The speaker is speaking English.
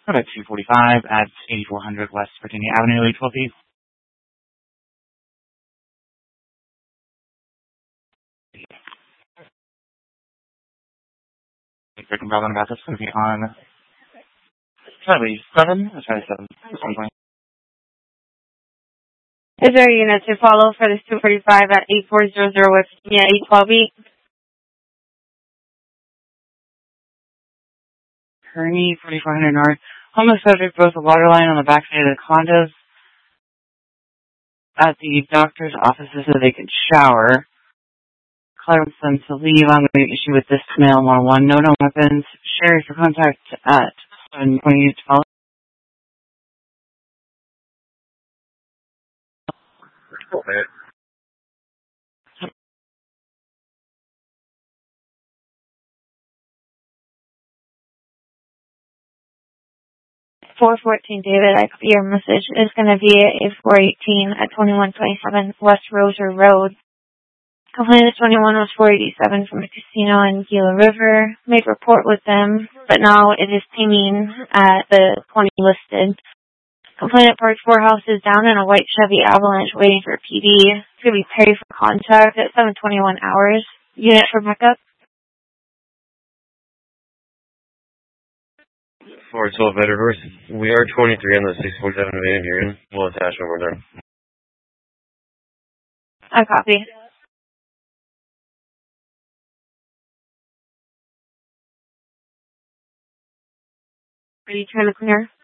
About 245 at 8400 West Virginia Avenue, 812 East. Victim Bravo about this going to be on Charlie 7. Charlie 7. Is there a unit to follow for this 245 at 8400 West Virginia, 812 East? Kearney, 4400 North. Homeless subject broke the water line on the backside of the condos at the doctor's offices so they could shower. Clearance them to leave. I'm going to issue with this male 101. No weapons. Sherry for contact at 7:20 to follow. Okay. 414 David, I copy your message. It's going to be a 418 at 2127 West Roser Road. Complainant 21 was 487 from a casino in Gila River. Made report with them, but now it is pinging at the 20 listed. Complainant parked 4 houses down in a white Chevy Avalanche waiting for PD. It's going to be Perry for contact at 7:21 hours. Unit for backup. 412 Better Horse. We are 23 on the 647 Van Buren. We'll attach over there. I copy. Are you trying to clear?